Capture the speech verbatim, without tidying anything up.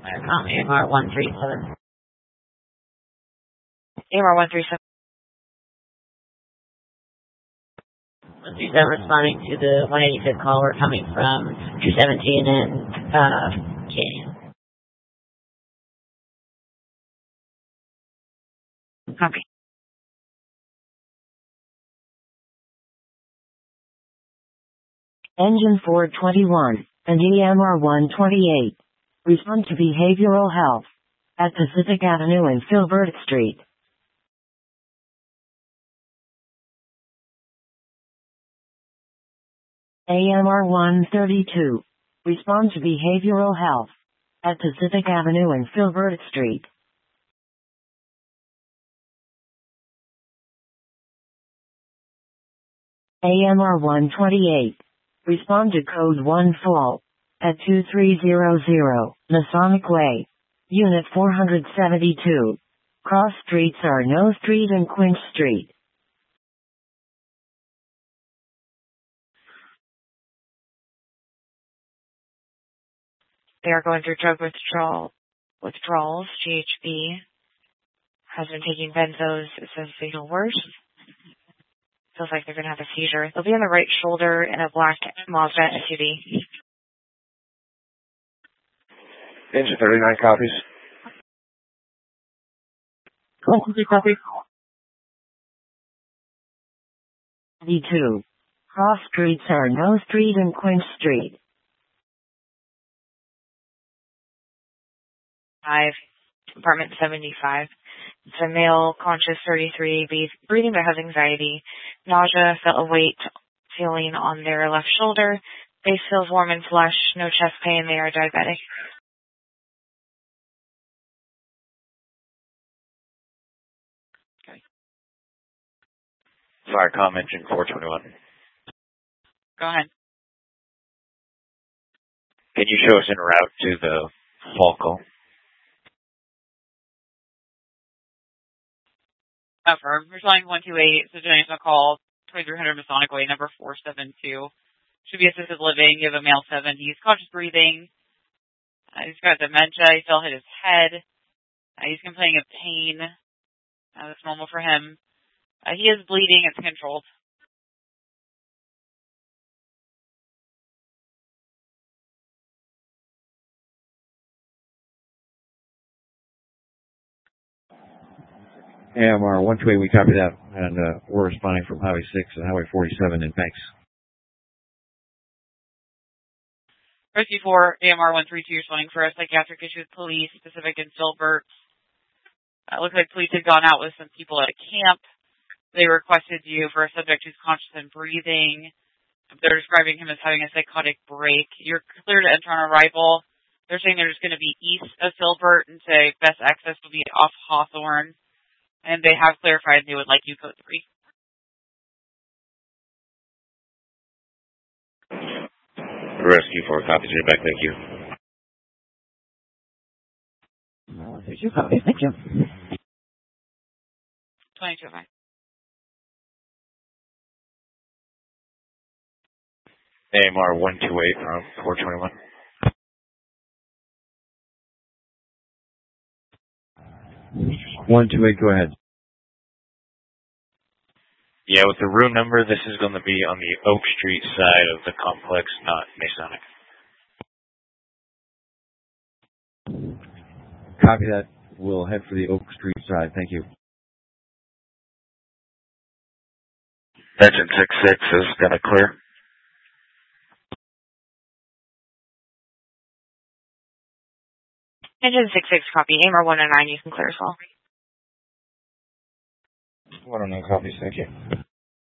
Com, A M R one three seven. A M R one three seven. one three seven responding to the one eighty-fifth call. We're coming from two seventeen and uh, Canyon. Copy. Engine four twenty-one and E M R one twenty-eight. Respond to behavioral health at Pacific Avenue and Filbert Street. A M R one thirty-two. Respond to behavioral health at Pacific Avenue and Filbert Street. A M R one twenty-eight. Respond to code one fall at two three zero zero Masonic Way, Unit four seventy-two. Cross streets are No Street and Quinch Street. They are going through drug withdrawal withdrawals. G H B has been taking benzos. It says they feel worse. Feels like they're going to have a seizure. They'll be on the right shoulder in a black Mazda S U V. Engine thirty-nine copies. Copy, copy. thirty-two. Cross streets are No Street and Quinch Street. Five, apartment seventy-five. It's a male, conscious, thirty-three, breathing but has anxiety, nausea, felt a weight feeling on their left shoulder. Base feels warm and flush, no chest pain. They are diabetic. Okay. Firecom engine four twenty-one. Go ahead. Can you show us en route to the Falco? Affirm. Responding one two eight, so Jenny's call, twenty-three hundred Masonic Way, number four seven two. Should be assisted living. You have a male seven. He's conscious breathing. Uh, he's got dementia. He fell hit his head. Uh, he's complaining of pain. Uh, that's normal for him. Uh, he is bleeding. It's controlled. A M R one two eight, we copy that, and uh, we're responding from Highway six and Highway forty-seven in Banks. Rescue four, A M R one three two, responding for a psychiatric issue with police, Pacific and Filbert. Uh, looks like police had gone out with some people at a camp. They requested you for a subject who's conscious and breathing. They're describing him as having a psychotic break. You're clear to enter on arrival. They're saying they're just going to be east of Filbert and say best access will be off Hawthorne. And they have clarified they would like you code three. Rescue four copies. You're back. Thank you. No, there's your copy. Thank you. twenty-two oh five. A M R one two eight from four twenty-one. one two eight, go ahead. Yeah, with the room number, this is going to be on the Oak Street side of the complex, not Masonic. Copy that. We'll head for the Oak Street side. Thank you. Engine six six is going to clear. Engine six six, copy. A M R one oh nine, you can clear as well. one oh nine copies, thank you.